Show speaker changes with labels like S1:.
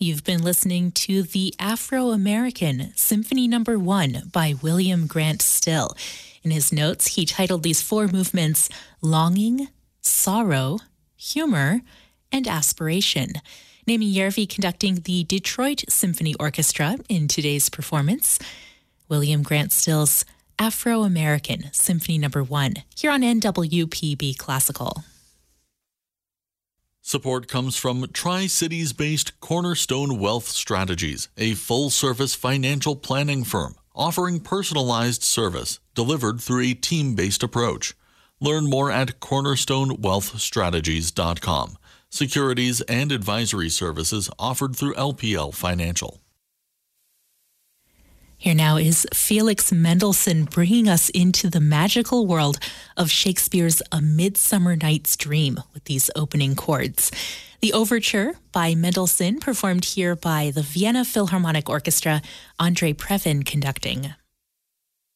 S1: You've been listening to the Afro-American Symphony No. 1 by William Grant Still. In his notes, he titled these four movements Longing, Sorrow, Humor, and Aspiration, naming Järvi conducting the Detroit Symphony Orchestra in today's performance. William Grant Still's Afro-American Symphony No. 1 here on NWPB Classical.
S2: Support comes from Tri-Cities-based Cornerstone Wealth Strategies, a full-service financial planning firm offering personalized service delivered through a team-based approach. Learn more at cornerstonewealthstrategies.com. Securities and advisory services offered through LPL Financial.
S1: Here now is Felix Mendelssohn bringing us into the magical world of Shakespeare's A Midsummer Night's Dream with these opening chords. The overture by Mendelssohn, performed here by the Vienna Philharmonic Orchestra, Andrei Previn conducting.